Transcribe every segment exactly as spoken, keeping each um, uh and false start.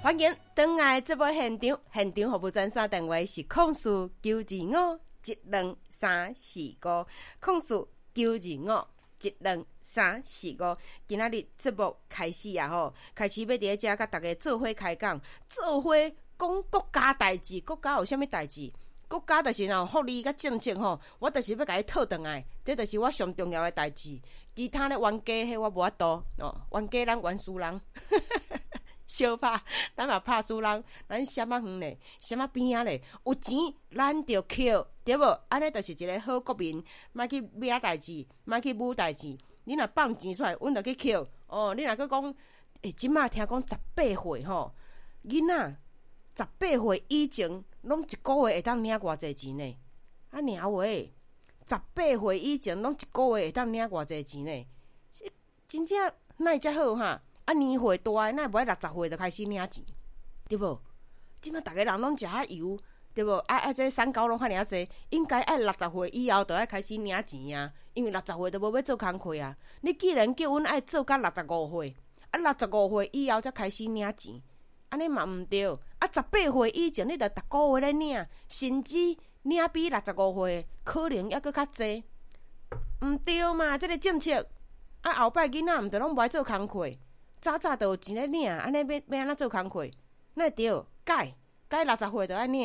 欢迎回来这部现场，现场服务专线电话是控诉九二五一两三四五，控诉九二五一两三四五。今仔日节目开始啊吼，开始要伫咧遮甲大家做伙开讲，做伙讲国家代志，国家有啥物代志？国家就是若福利甲政策吼，我就是要甲伊套转来，这就是我上重要的代志。其他咧冤家迄我无法度哦，冤家咱冤输人。相拍，咱嘛拍输人，咱什么远咧，什么边啊咧？有钱咱就扣，对无？安尼就是一个好国民，莫去惹代志，莫去舞代志。你若放钱出来，阮就去扣。哦，你若去讲，诶，即马听讲十八岁吼，囡仔十八岁以前，拢一个月会当领偌济钱呢？啊，尔话，十八岁以前，拢一个月会当领偌济钱呢？真正哪会遮好哈？啊，年岁大诶，哪会六十岁就开始领钱，对无？即摆逐个人拢食较油，对无？啊啊，这三高拢遐尔济，应该爱六十岁以后就爱开始领钱啊，因为六十岁都无要做工课啊。你既然叫阮爱做到六十五岁，啊，六十五岁以后才开始领钱，安尼嘛毋对。啊，十八岁以前你着逐个月咧领，甚至领比六十五岁可能还佫较济，毋对嘛？这个政策，啊，后摆囡仔毋着拢无爱做工课。早早就有钱咧领，安尼要要安怎做工课？那会对，改改六十岁就爱领。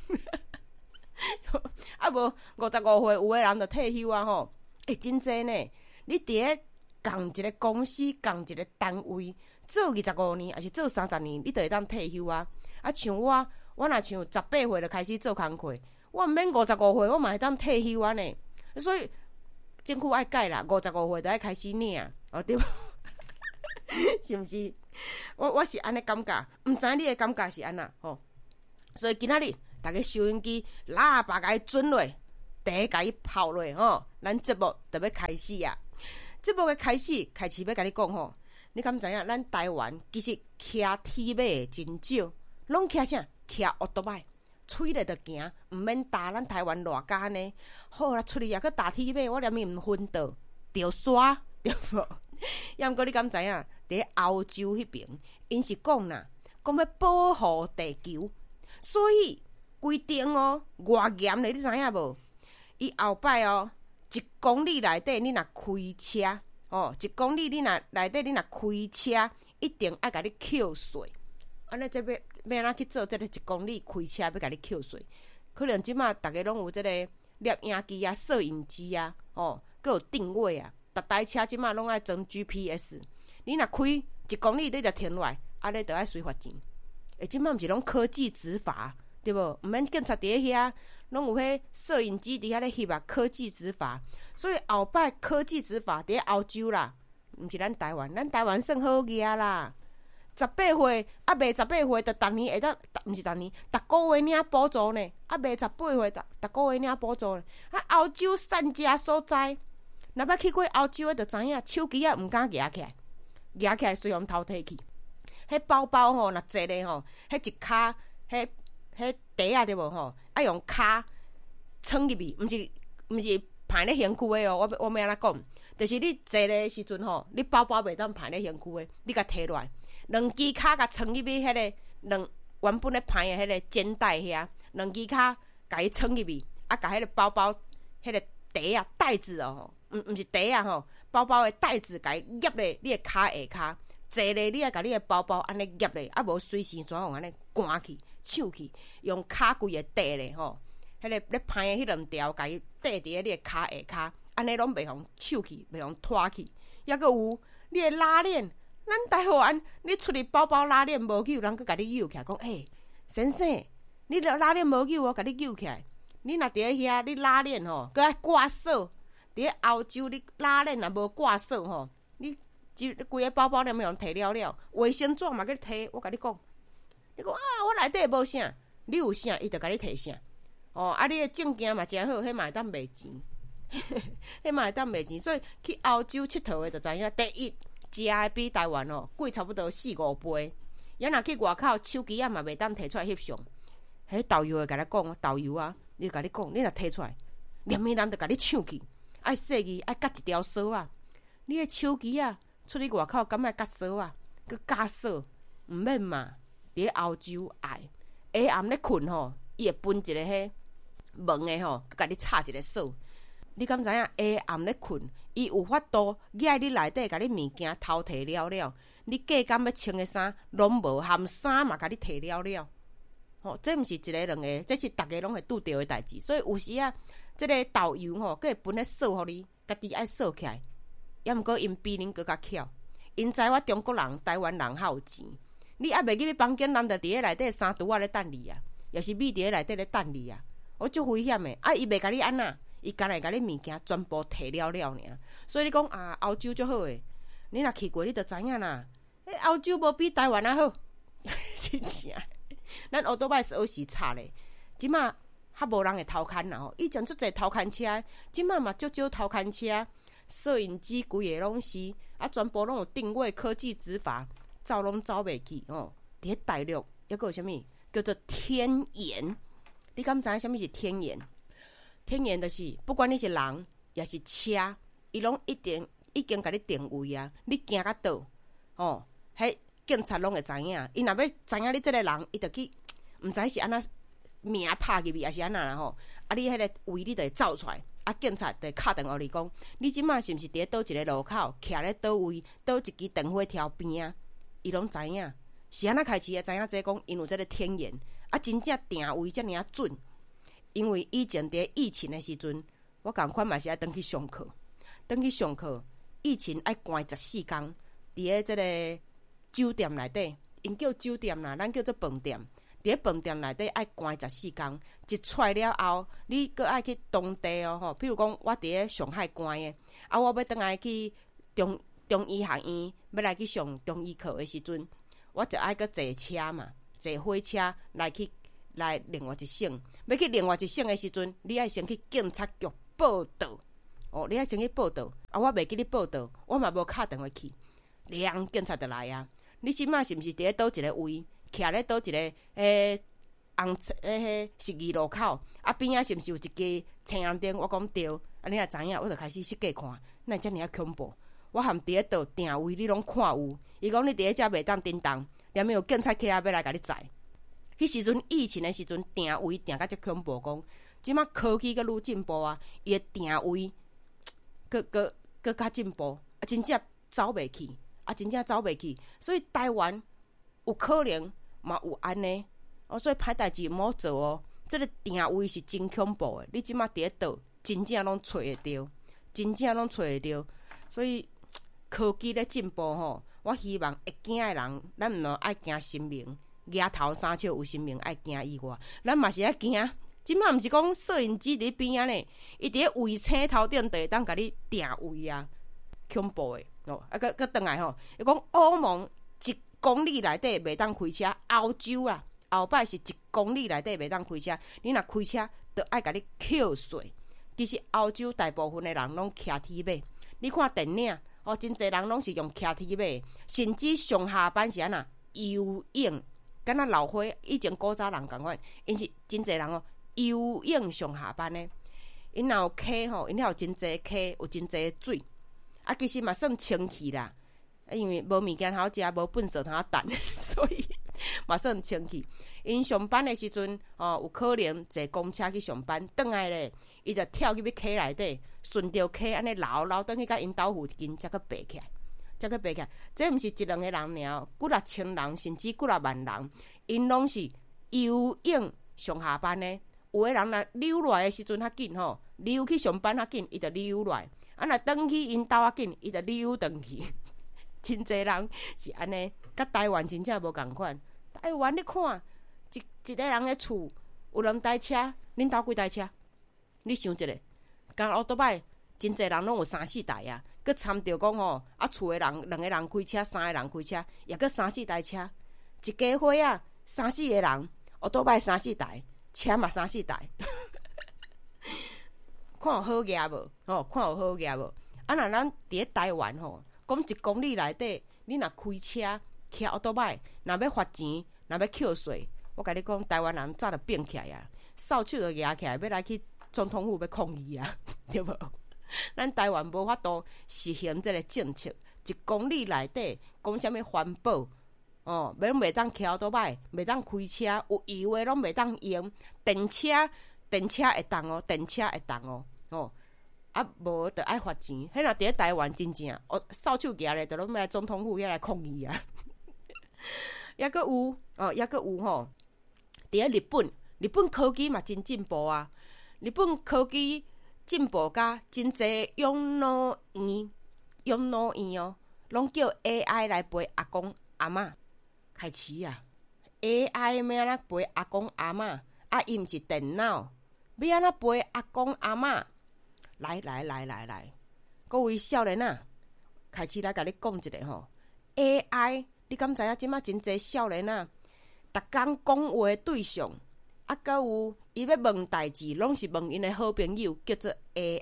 啊无五十五岁有个人就退休啊吼，诶、欸，真济呢！你伫咧共一个公司、共一个单位做二十五年，还是做三十年，你就会当退休啊！啊，像我，我若像十八岁就开始做工课，我毋免五十五岁，我嘛会当退休啊呢。所以政府爱改啦，五十五岁就爱开始领，哦对。是毋是？我我是安尼感觉，毋知你的感觉是安那吼。所以今仔日，大家收音机喇叭甲伊准落，第一甲伊抛落吼，咱节目就要开始啊！节目的开始，开始要甲你讲吼，你敢知影？咱台湾其实骑铁马的真少，拢骑啥？骑奥多麦，喙咧就行，毋免搭咱台湾偌家呢。好啦，出去也去搭铁马，我连咪毋昏倒，着刷对无？要毋过你敢知影？伫欧洲迄边，因是讲啦，讲要保护地球，所以规定哦，偌严咧，你知影无？伊后摆哦，一公里内底你若开车哦，一公里你若内底你若开车，一定爱甲你扣税。安尼这要要安怎去做？这个一公里开车要甲你扣税？可能即马逐个拢有这个摄影机啊、摄影机啊，哦，佮有定位啊。逐台车即马拢爱装 G P S， 你若开一公里你就停落来，安尼就爱随罚钱。诶，即马毋是拢科技执法，对无？毋免警察伫咧遐，拢有迄摄影机伫遐咧翕啊，科技执法。所以后摆科技执法伫咧欧洲啦，毋是咱台湾，咱台湾算好个啦。十八岁啊，未十八岁，就逐年会当，毋是逐年，逐个月领补助呢。啊，未十八岁，逐逐个月领补助呢。啊，欧洲善加所在。若捌去过欧洲诶，就知影手机啊，毋敢举起来，举起来随互偷摕去。迄包包吼，若坐咧吼，迄一骹，迄迄袋啊，对无吼？爱用骹撑入去，毋是毋是排咧身躯诶哦。我我要安怎讲？就是你坐咧时阵吼，你包包袂当排咧身躯诶，你甲摕落来，两支骹甲撑入去迄个两原本咧排诶迄个肩带遐，两支骹甲伊撑入去，啊，甲迄个包包迄个袋啊袋子哦。毋毋是袋啊吼，包包的袋子甲伊夹咧你的骹下骹，坐咧你爱甲你的包包安尼夹咧，啊无随时怎样安尼赶去、抢去，用骹规个袋咧吼，迄、那个咧歹的迄两条甲伊袋伫咧你的骹下骹，安尼拢袂互抢去，袂互拖去。抑佫有你的拉链，咱台湾你出去包包拉链无救，人佫甲你揪起来，讲诶、欸，先生，你拉链无救，我甲你揪起来。你若伫咧遐，你拉链吼，佫爱挂锁。伫咧欧洲，你拉链若无挂锁吼，你只规个包包连用摕了了，卫生纸嘛去摕。我甲你讲，你讲啊，我内底无啥，你有啥，伊就甲你摕啥。哦，啊，你的证件嘛真好，迄嘛会当卖钱，迄嘛会当卖钱。所以去欧洲佚佗的就知影，第一食的比台湾哦贵差不多四五倍。也若去外口，手机啊嘛袂当摕出来翕相。迄导游会甲你讲，导游啊，你甲你讲，你若摕出来，连面人就甲你抢去。爱设计爱夹一条锁啊！你的手机啊，出去外口敢爱夹锁啊？佮加锁，毋免嘛？ 伫澳洲爱下暗咧困吼，伊会分一个迄门的吼，佮你插一个锁。你敢知影？下暗咧困，伊有法度舀你内底，甲你物件偷摕了了。你隔间要穿的衫拢无，含衫嘛，甲你摕了了。吼，这毋是一个两个，这是逐个拢会拄着的代志。所以有时啊，这个导游吼，佮会分咧锁互你，家己爱锁起来。也毋过因比恁更较巧，因知我中国人、台湾人较有钱。你还袂入去房间，人就伫咧内底三拄仔咧等你啊，也是米伫咧内底咧等你啊。我足危险的，啊，伊袂甲你安那。伊干来甲你物件全部摕了了尔，所以你讲啊，澳洲足好诶，你若去过，你就知影啦。诶，澳洲无比台湾啊好，真正。咱乌多摆学时差咧，即马较无人会偷牵啦吼。以前足侪偷牵车，即马嘛足少偷牵车，摄影机规个拢是，啊，全部拢有定位科技执法，走拢走袂去哦。伫大陆抑个有啥物叫做天眼？你敢知影啥物是天眼？天眼就是不管你是人也是车，伊拢一定已经甲你定位啊。你行到倒，哦，迄警察拢会知影。伊若要知影你即个人，伊就去，毋知是安那名拍入去，还是安那啦吼。啊，你迄个位你就会走出来，啊，警察就会敲电话你讲，你即马是毋是伫咧倒一个路口，徛咧倒位，倒一支灯火条边啊？伊拢知影，是安那开始会知影这讲，因有即个天眼，啊，真正定位遮尔啊准。因为以前伫疫情的时阵，我共款嘛是爱登去上课，登去上课，疫情爱关十四天，伫咧即个酒店内底，因叫酒店啦，咱叫做饭店。伫咧饭店内底爱关十四天，一出来了后，你阁爱去当地哦吼。譬如讲，我伫咧上海关的，啊，我要倒来去中中医学院，要来去上中医课的时阵，我就爱阁坐车嘛，坐火车来去。来另外一省，要去另外一省的时阵，你爱先去警察局报道。哦，你爱先去报道。啊，我袂记你报道，我嘛无敲电话去，两警察就来啊。你即马是毋是伫咧倒一个位，徛咧倒一个诶红诶迄十字路口？啊边仔是毋是有一支青红灯？我讲对，啊你若知影，我就开始设计看，哪会遮尔啊恐怖？我含伫咧倒定位，你拢看有。伊讲你伫咧遮袂当叮当，连有警察起来要来甲你载。迄时阵疫情的时阵，定位定甲遮恐怖，讲即马科技阁愈进步啊，伊的定位阁阁阁较进步，啊，真正走袂去，啊，真正走袂去。所以台湾有可能嘛有安尼，哦，所以歹代志毋好做哦。这个定位是真恐怖的，你即马伫咧倒，真正拢找会着，真正拢找会着。所以科技咧进步吼，我希望会惊的人，咱毋能爱惊生命。额头三笑有生命爱惊以外，咱嘛是爱惊。即摆毋是讲摄影机伫边仔呢，伊伫咧位车头顶就会当甲你定位啊，恐怖诶！哦，啊，搁搁转来吼，伊讲欧盟一公里内底袂当开车，欧洲啊，后摆是一公里内底袂当开车。你若开车，就爱甲你扣税。其实欧洲大部分诶人拢骑铁马，你看电影哦，真侪人拢是用骑铁马，甚至上下班是安那游泳。敢若老伙以前古早人共款，因是真侪人哦，游泳上下班呢。因若有溪吼，因遐有真侪溪，有真侪水。啊，其实嘛算清气啦，因为无物件好食，无粪扫通等，所以嘛算清气。因上班的时阵哦，有可能坐公车去上班，转来咧，伊就跳入去溪内底，顺着溪安尼流流，等去甲因兜附近，才佫爬起来。才去爬起来，这毋是一两个人尔，几若千人，甚至几若万人，因拢是游泳上下班呢。有个人若溜落来的时阵较紧吼，溜去上班较紧，伊就溜落来；啊，若转去因兜较紧，伊就溜转去。真侪人是安尼，甲台湾真正无共款。台湾你看，一一个人的厝有两台车，恁兜几台车？你想一下，刚乌多摆真侪人拢有三四台啊。佮参着讲吼，啊厝诶人两个人开车，三个人开车，也佮三四台车，一家伙啊，三四个人，乌多摆三四台，车嘛三四台，看有好价无？吼，看有好价无？啊，若咱伫咧台湾吼，讲一公里内底，你若开车骑乌多摆，若要罚钱，若要扣税，我甲你讲，台湾人早就变起来啊，扫帚就举起来，要来去总统府要抗议啊，对无？咱台湾无法度实行这个政策，一公里内底讲啥物环保， 哦，免袂当骑倒摆，袂当开车，有油的拢袂当用。电车，电车会当哦，电车会当哦，哦，啊，无着爱罚钱。迄若伫咧台湾真正，哦，扫帚举咧，着拢要总统府遐来抗议啊。抑佫有，哦，抑佫有吼，伫咧日本，日本科技嘛真进步啊。日本科技进步甲真侪养老院，养老院哦，拢叫 A I 来陪阿公阿嬷。开始啊 ，A I 要安怎陪阿公阿嬷？啊，伊毋是电脑，要安怎陪阿公阿嬷？来来来来来，各位少年啊，开始来甲你讲一个吼 ，A I， 你敢知影即马真侪少年啊，逐工讲话的对象，啊，佮有伊要问代志，拢是问因的好朋友，叫做 A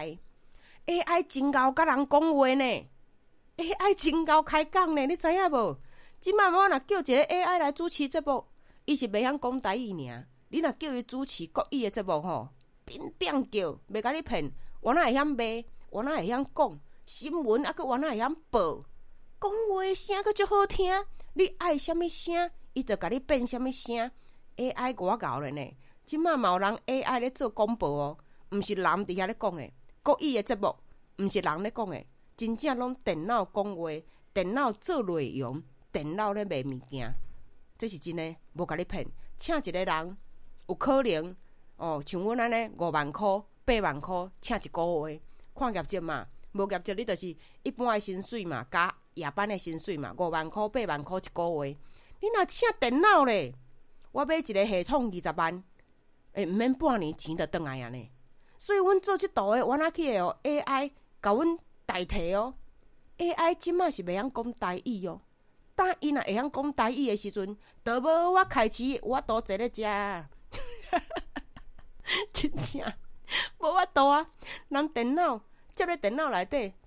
I。A I 真够甲人讲话呢 ，A I 真够开讲呢，你知影无？即摆我若叫一个 A I 来主持节目，伊是袂晓讲台语尔。你若叫伊主持国语的节目吼，乒乒叫，袂甲你骗。我哪会晓卖？我哪会晓讲新闻？啊，佮我哪会晓报？讲话的声佮足好听。你爱啥物声，伊就甲你变啥物声。A I 偌贤咧呢？即摆嘛有人 A I 咧做广播哦，毋是人伫遐咧讲的。国语的节目，毋是人咧讲的，真正拢电脑讲话，电脑做内容。电脑咧卖物件，这是真诶，无甲你骗。请一个人，有可能哦，像阮安尼五万箍、八万箍，请一个月，看业绩嘛。无业绩，你就是一般诶薪水嘛，加夜班诶薪水嘛，五万箍、八万箍一个月。你若请电脑咧，我买一个系统二十万，诶，毋免半年钱就转来啊呢。所以阮做即道诶，我哪去哦 A I 甲阮代替哦 ，A I 即马是袂晓讲台语哦。当伊若会晓讲台语的时阵，就无我开始我都坐咧遮，真正无法度啊！人电脑接咧电脑内底，